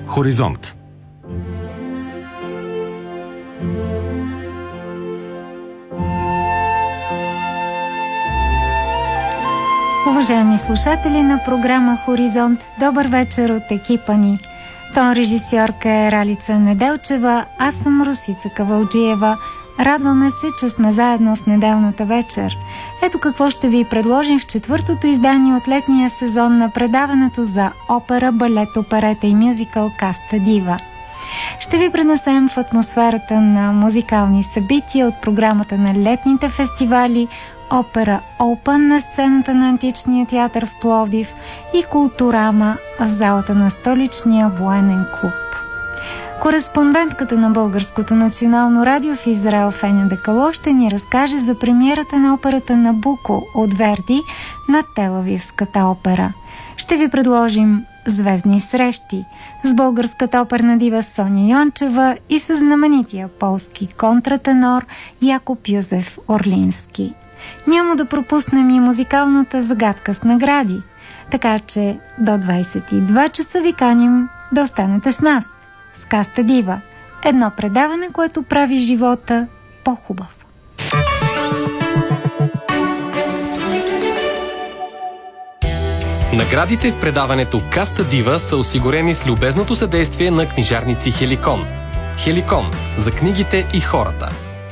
Хоризонт. Уважаеми слушатели на програма Хоризонт, добър вечер от екипа ни. Тон режисьорка е Ралица Неделчева, аз съм Русица Кавалджиева. Радваме се, че сме заедно в неделната вечер. Ето какво ще ви предложим в четвъртото издание от летния сезон на предаването за опера, балет, оперета и мюзикъл Каста Дива. Ще ви пренесем в атмосферата на музикални събития от програмата на летните фестивали, опера Open на сцената на Античния театър в Пловдив и Културама в залата на столичния военен клуб. Кореспондентката на Българското национално радио в Израел Феня Декало ще ни разкаже за премиерата на операта Набуко от Верди на Телавивската опера. Ще ви предложим звездни срещи с българската оперна дива Соня Йончева и с знаменития полски контратенор Якоб Юзеф Орлински. Няма да пропуснем и музикалната загадка с награди, така че до 22 часа ви каним да останете с нас. С Каста Дива. Едно предаване, което прави живота по-хубав. Наградите в предаването Каста Дива са осигурени с любезното съдействие на книжарници Хеликон. Хеликон – за книгите и хората.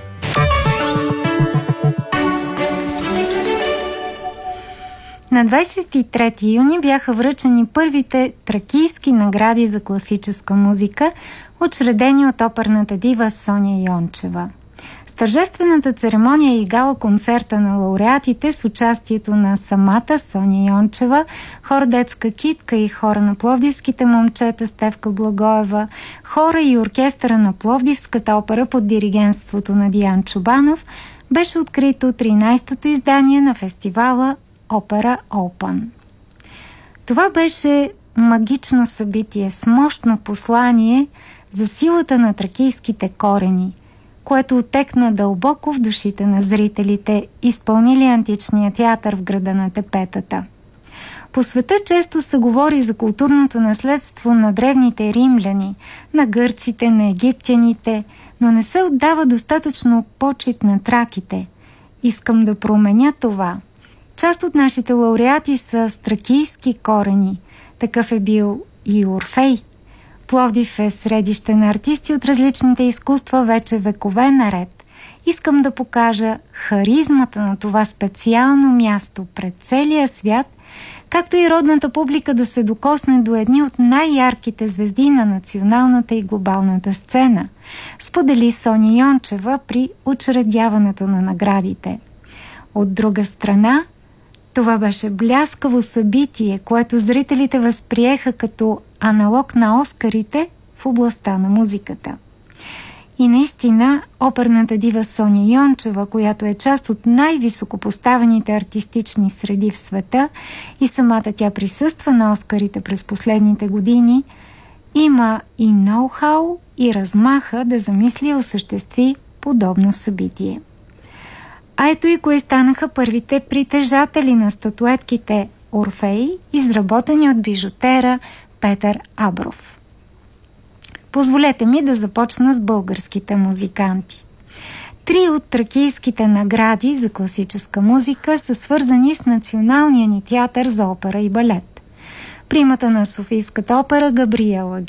На 23 юни бяха връчени първите тракийски награди за класическа музика, учредени от оперната дива Соня Йончева. С тържествената церемония и гала-концерта на лауреатите с участието на самата Соня Йончева, хор Детска китка и хора на пловдивските момчета Стефка Благоева, хора и оркестъра на Пловдивската опера под диригентството на Диан Чубанов, беше открито 13-то издание на фестивала Опера Open. Това беше магично събитие с мощно послание за силата на тракийските корени, което отекна дълбоко в душите на зрителите, изпълнили античния театър в града на Тепетата. По света често се говори за културното наследство на древните римляни, на гърците, на египтяните, но не се отдава достатъчно почит на траките. Искам да променя това. Част от нашите лауреати са с тракийски корени. Такъв е бил и Орфей. Пловдив е средище на артисти от различните изкуства вече векове наред. Искам да покажа харизмата на това специално място пред целия свят, както и родната публика да се докосне до едни от най-ярките звезди на националната и глобалната сцена, сподели Соня Йончева при учредяването на наградите. От друга страна, това беше бляскаво събитие, което зрителите възприеха като аналог на Оскарите в областта на музиката. И наистина, оперната дива Соня Йончева, която е част от най-високопоставените артистични среди в света и самата тя присъства на Оскарите през последните години, има и ноу-хау и размаха да замисли и осъществи подобно събитие. А ето и кои станаха първите притежатели на статуетките Орфей, изработени от бижутера Петър Абров. Позволете ми да започна с българските музиканти. 3 от тракийските награди за класическа музика са свързани с Националния ни театър за опера и балет. Примата на Софийската опера Габриела